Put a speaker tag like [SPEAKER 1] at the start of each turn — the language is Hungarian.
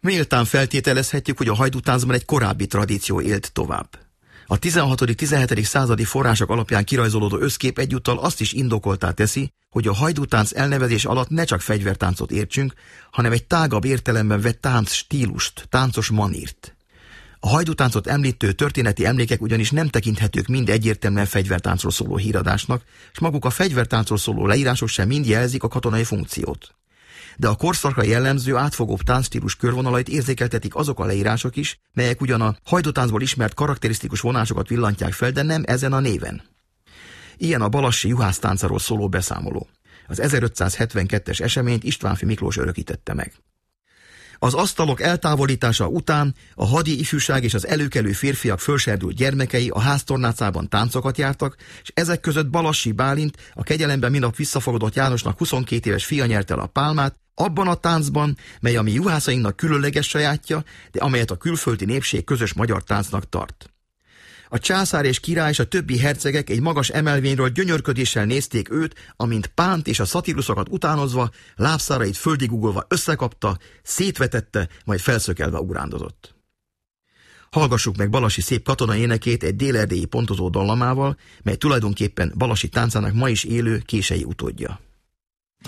[SPEAKER 1] Méltán feltételezhetjük, hogy a hajdútáncban egy korábbi tradíció élt tovább. A 16.-17. századi források alapján kirajzolódó összkép egyúttal azt is indokoltá teszi, hogy a hajdútánc elnevezés alatt ne csak fegyvertáncot értsünk, hanem egy tágabb értelemben vett tánc stílust, táncos manírt. A hajdútáncot említő történeti emlékek ugyanis nem tekinthetők mind egyértelműen fegyvertáncról szóló híradásnak, és maguk a fegyvertáncról szóló leírások sem mind jelzik a katonai funkciót. De a korszakra jellemző átfogóbb táncstílus körvonalait érzékeltetik azok a leírások is, melyek ugyan a hajdútáncból ismert karakterisztikus vonásokat villantják fel, de nem ezen a néven. Ilyen a balassi juhásztáncaról szóló beszámoló. Az 1572-es eseményt Istvánffy Miklós örökítette meg. Az asztalok eltávolítása után a hadi ifjúság és az előkelő férfiak fölserdült gyermekei a háztornácában táncokat jártak, és ezek között Balassi Bálint, a kegyelemben minap visszafogadott Jánosnak 22 éves fia nyerte el a pálmát, abban a táncban, mely a mi juhászainknak különleges sajátja, de amelyet a külföldi népség közös magyar táncnak tart. A császár és király és a többi hercegek egy magas emelvényről gyönyörködéssel nézték őt, amint Pánt és a szatíruszokat utánozva, lábszárait földig ugolva összekapta, szétvetette, majd felszökelve ugrándozott. Hallgassuk meg Balassi szép katonai énekét egy délerdélyi pontozó dallamával, mely tulajdonképpen Balassi táncának ma is élő kései utódja.